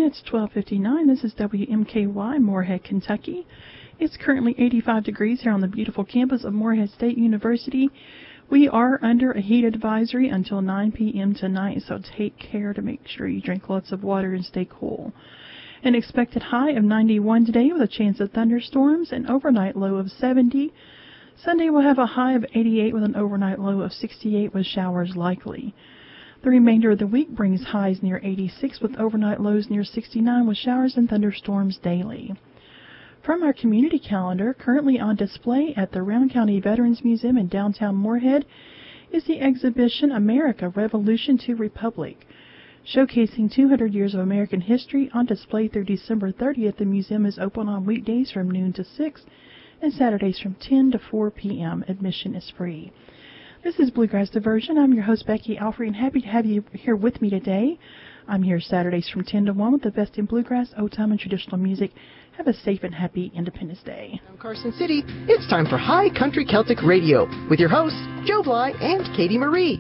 It's 12:59. This is WMKY, Moorhead, Kentucky. It's currently 85 degrees here on the beautiful campus of Moorhead State University. We are under a heat advisory until 9 p.m. tonight, so take care to make sure you drink lots of water and stay cool. An expected high of 91 today with a chance of thunderstorms, an overnight low of 70. Sunday will have a high of 88 with an overnight low of 68 with showers likely. The remainder of the week brings highs near 86 with overnight lows near 69 with showers and thunderstorms daily. From our community calendar, currently on display at the Round County Veterans Museum in downtown Moorhead is the exhibition America, Revolution to Republic. Showcasing 200 years of American history on display through December 30th, the museum is open on weekdays from noon to 6 and Saturdays from 10 to 4 p.m. Admission is free. This is Bluegrass Diversion. I'm your host, Becky Alfrey, and happy to have you here with me today. I'm here Saturdays from 10 to 1 with the best in bluegrass, old time, and traditional music. Have a safe and happy Independence Day. From Carson City, it's time for High Country Celtic Radio with your hosts, Joe Bly and Katie Marie.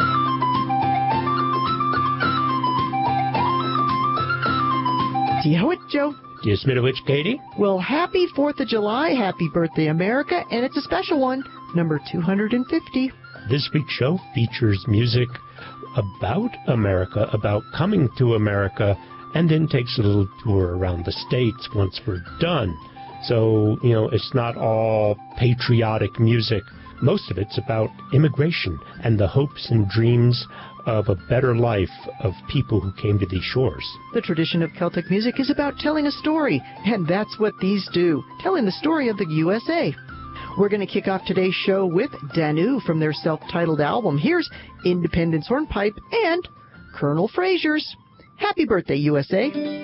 Do you know it, Joe? You Smidowich, Katie? Well, happy 4th of July, happy birthday, America, and it's a special one, number 250. This week's show features music about America, about coming to America, and then takes a little tour around the states once we're done. So, it's not all patriotic music. Most of it's about immigration and the hopes and dreams of a better life of people who came to these shores. The tradition of Celtic music is about telling a story, and that's what these do, telling the story of the USA. We're going to kick off today's show with Danu from their self-titled album. Here's Independence Hornpipe and Colonel Frazier's Happy Birthday, USA.